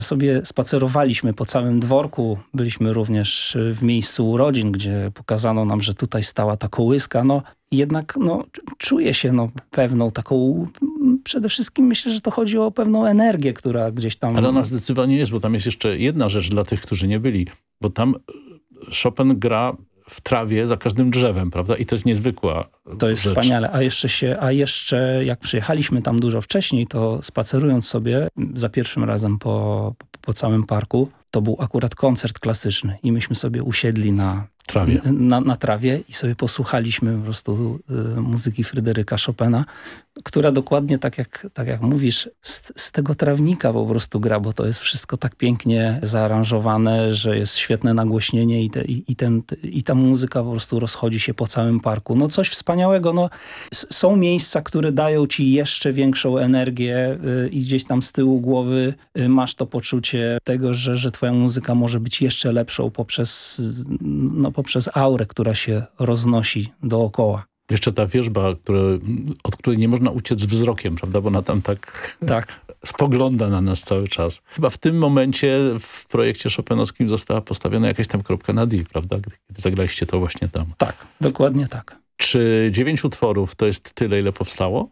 Sobie spacerowaliśmy po całym dworku. Byliśmy również w miejscu urodzin, gdzie pokazano nam, że tutaj stała ta kołyska. No jednak czuję się pewną taką... Przede wszystkim myślę, że to chodzi o pewną energię, która gdzieś tam... Ale ona zdecydowanie jest, bo tam jest jeszcze jedna rzecz dla tych, którzy nie byli. Bo tam Chopin gra w trawie za każdym drzewem, prawda? I to jest niezwykła To jest rzecz. wspaniale. A jeszcze jak przyjechaliśmy tam dużo wcześniej, to spacerując sobie za pierwszym razem po całym parku, to był akurat koncert klasyczny i myśmy sobie usiedli na trawie i sobie posłuchaliśmy po prostu muzyki Fryderyka Chopina, która dokładnie tak jak mówisz, z tego trawnika po prostu gra, bo to jest wszystko tak pięknie zaaranżowane, że jest świetne nagłośnienie i ta muzyka po prostu rozchodzi się po całym parku. No coś wspaniałego. Są miejsca, które dają ci jeszcze większą energię i gdzieś tam z tyłu głowy masz to poczucie tego, że twoja muzyka może być jeszcze lepszą poprzez aurę, która się roznosi dookoła. Jeszcze ta wierzba, od której nie można uciec wzrokiem, prawda? Bo ona tam tak spogląda na nas cały czas. Chyba w tym momencie w projekcie chopinowskim została postawiona jakaś tam kropka na D, prawda? Kiedy zagraliście to właśnie tam. Tak, dokładnie tak. Czy 9 utworów to jest tyle, ile powstało?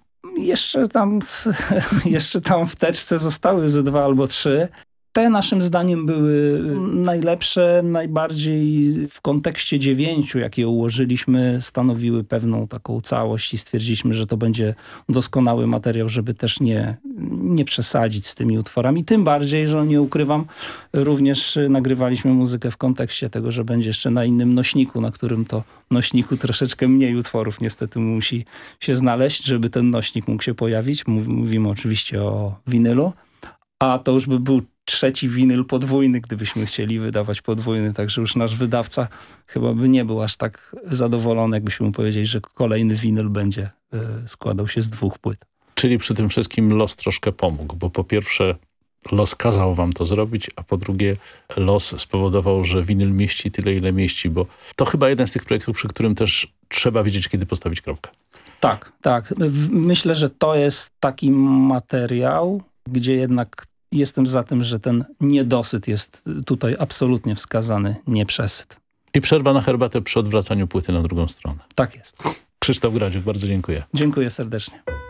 Jeszcze tam w teczce zostały ze 2 albo 3. Te naszym zdaniem były najlepsze, najbardziej w kontekście 9, jakie ułożyliśmy, stanowiły pewną taką całość i stwierdziliśmy, że to będzie doskonały materiał, żeby też nie przesadzić z tymi utworami. Tym bardziej, że nie ukrywam, również nagrywaliśmy muzykę w kontekście tego, że będzie jeszcze na innym nośniku, na którym to nośniku troszeczkę mniej utworów niestety musi się znaleźć, żeby ten nośnik mógł się pojawić. Mówimy oczywiście o winylu, a to już by był 3. winyl podwójny, gdybyśmy chcieli wydawać podwójny, także już nasz wydawca chyba by nie był aż tak zadowolony, jakbyśmy mu powiedzieli, że kolejny winyl będzie składał się z 2 płyt. Czyli przy tym wszystkim los troszkę pomógł, bo po pierwsze los kazał wam to zrobić, a po drugie los spowodował, że winyl mieści tyle, ile mieści, bo to chyba jeden z tych projektów, przy którym też trzeba wiedzieć, kiedy postawić kropkę. Tak. Myślę, że to jest taki materiał, gdzie jednak jestem za tym, że ten niedosyt jest tutaj absolutnie wskazany, nie przesyt. I przerwa na herbatę przy odwracaniu płyty na drugą stronę. Tak jest. Krzysztof Gradziuk, bardzo dziękuję. Dziękuję serdecznie.